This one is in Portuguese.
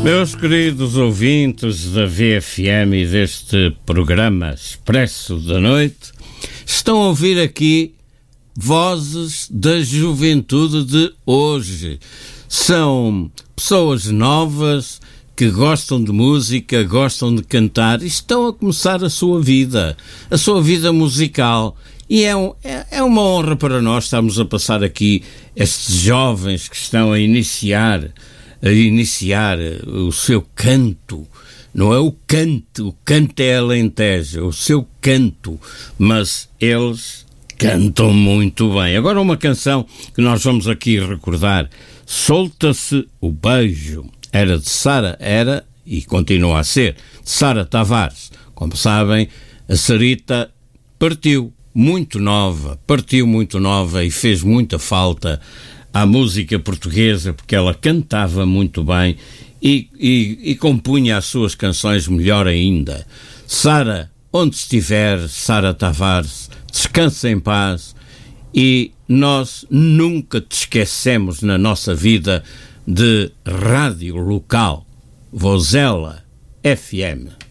Meus queridos ouvintes da VFM e deste programa Expresso da Noite, estão a ouvir aqui vozes da juventude de hoje. São pessoas novas que gostam de música, gostam de cantar e estão a começar a sua vida musical. E é uma honra para nós estarmos a passar aqui estes jovens que estão a iniciar o seu canto. Não é o canto é Alentejo, é o seu canto, mas eles cantam muito bem. Agora uma canção que nós vamos aqui recordar, Solta-se o Beijo, era de Sara, e continua a ser, de Sara Tavares. Como sabem, a Sarita partiu muito nova e fez muita falta à música portuguesa, porque ela cantava muito bem e compunha as suas canções melhor ainda. Sara, onde estiver, Sara Tavares, descansa em paz e nós nunca te esquecemos na nossa vida de rádio local, Vozela FM.